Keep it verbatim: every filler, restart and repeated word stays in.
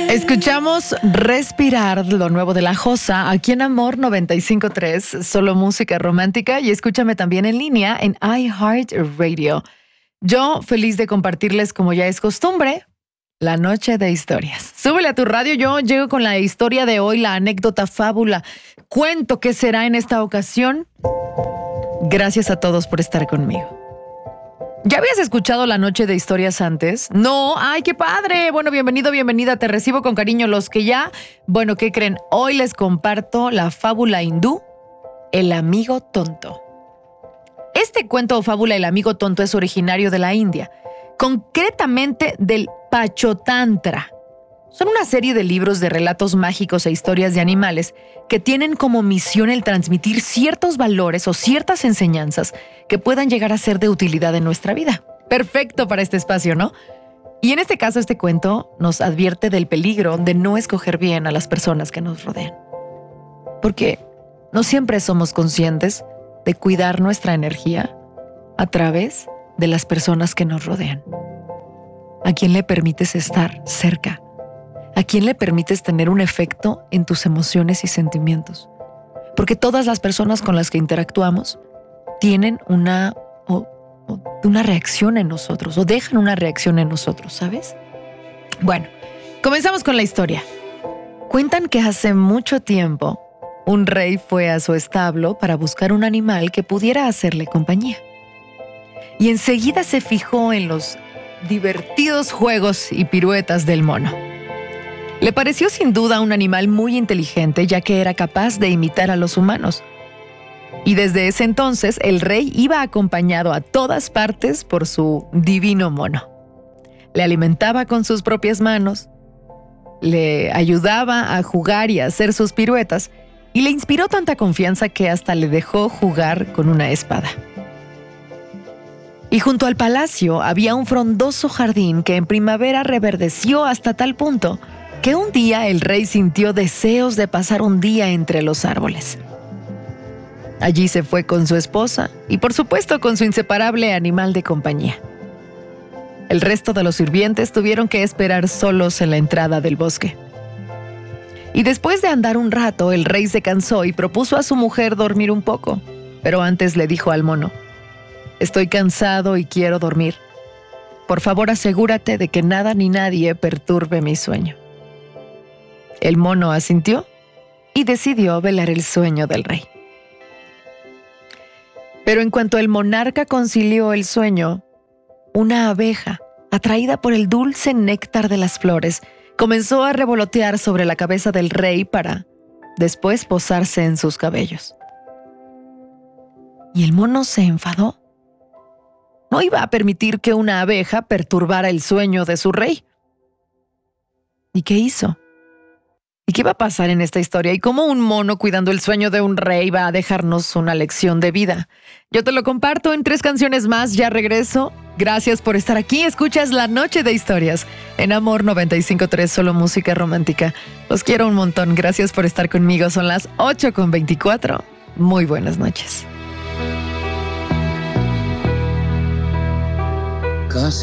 Escuchamos Respirar, lo nuevo de La Josa, aquí en Amor noventa y cinco punto tres, solo música romántica, y escúchame también en línea en iHeartRadio. Yo feliz de compartirles, como ya es costumbre, la noche de historias. Súbele a tu radio, yo llego con la historia de hoy, la anécdota, fábula, cuento qué será en esta ocasión. Gracias a todos por estar conmigo. ¿Ya habías escuchado la noche de historias antes? No, ¡ay, qué padre! Bueno, bienvenido, bienvenida, te recibo con cariño. Los que ya, bueno, ¿qué creen? Hoy les comparto la fábula hindú, El amigo tonto. Este cuento o fábula, El amigo tonto, es originario de la India, concretamente del Pachotantra. Son una serie de libros de relatos mágicos e historias de animales que tienen como misión el transmitir ciertos valores o ciertas enseñanzas que puedan llegar a ser de utilidad en nuestra vida. Perfecto para este espacio, ¿no? Y en este caso, este cuento nos advierte del peligro de no escoger bien a las personas que nos rodean. Porque no siempre somos conscientes de cuidar nuestra energía a través de las personas que nos rodean. ¿A quién le permites estar cerca? ¿A quién le permites tener un efecto en tus emociones y sentimientos? Porque todas las personas con las que interactuamos tienen una, o, o, una reacción en nosotros, o dejan una reacción en nosotros, ¿sabes? Bueno, comenzamos con la historia. Cuentan que hace mucho tiempo un rey fue a su establo para buscar un animal que pudiera hacerle compañía. Y enseguida se fijó en los divertidos juegos y piruetas del mono. Le pareció sin duda un animal muy inteligente, ya que era capaz de imitar a los humanos. Y desde ese entonces el rey iba acompañado a todas partes por su divino mono. Le alimentaba con sus propias manos, le ayudaba a jugar y a hacer sus piruetas, y le inspiró tanta confianza que hasta le dejó jugar con una espada. Y junto al palacio había un frondoso jardín que en primavera reverdeció hasta tal punto que un día el rey sintió deseos de pasar un día entre los árboles. Allí se fue con su esposa y, por supuesto, con su inseparable animal de compañía. El resto de los sirvientes tuvieron que esperar solos en la entrada del bosque. Y después de andar un rato, el rey se cansó y propuso a su mujer dormir un poco, pero antes le dijo al mono: «Estoy cansado y quiero dormir. Por favor, asegúrate de que nada ni nadie perturbe mi sueño». El mono asintió y decidió velar el sueño del rey. Pero en cuanto el monarca concilió el sueño, una abeja, atraída por el dulce néctar de las flores, comenzó a revolotear sobre la cabeza del rey para después posarse en sus cabellos. Y el mono se enfadó. No iba a permitir que una abeja perturbara el sueño de su rey. ¿Y qué hizo? ¿Y qué va a pasar en esta historia? ¿Y cómo un mono cuidando el sueño de un rey va a dejarnos una lección de vida? Yo te lo comparto en tres canciones más. Ya regreso. Gracias por estar aquí. Escuchas La Noche de Historias en Amor noventa y cinco punto tres, solo música romántica. Los quiero un montón. Gracias por estar conmigo. Son las ocho con veinticuatro. Muy buenas noches.